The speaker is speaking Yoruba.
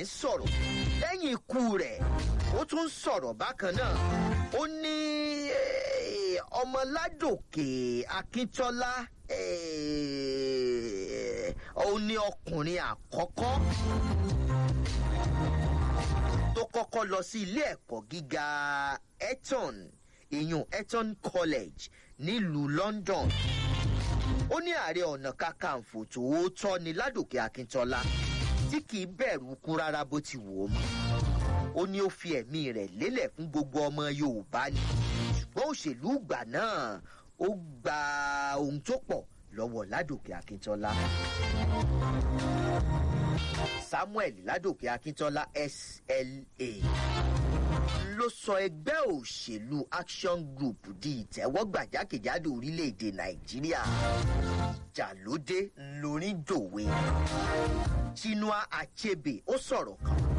ń sọ̀rọ̀ lẹ́yìn ikú rẹ̀ ó tún sọ̀rọ̀ bákan náà ó ní ọmọ Ládòkè Akíntọ́lá òun ni ọkùnrin àkọ́kọ́ tó kọ́kọ́ lọ sí ilé ẹ̀kọ́ gíga Eton College nílùú London. Ó ní Ààrẹ Ọ̀nà Kakanfò tòótọ́ ni Ládòkè Akíntọ́lá tí kìí bẹ̀rù kú rárá bó ti wù ó mọ́. Ó ní ó fi ẹ̀mí rẹ̀ lélẹ̀ fún gbogbo ọmọ Yorùbá ni ṣùgbọ́n òṣèlú ìgbà náà ó gba ohun tó pọ̀ lọ́wọ́ Ládòkè Akíntọ́lá. Samuel Ládòkè Akíntọ́lá SLA ló sọ ẹgbẹ́ òṣèlú Action Group di ìtẹ́wọ́gbà jákèjádò orílẹ̀-èdè Nàìjíríà. Ìjà ló dé lórí dòwe. Chinua Achebe ó sọ̀rọ̀ kan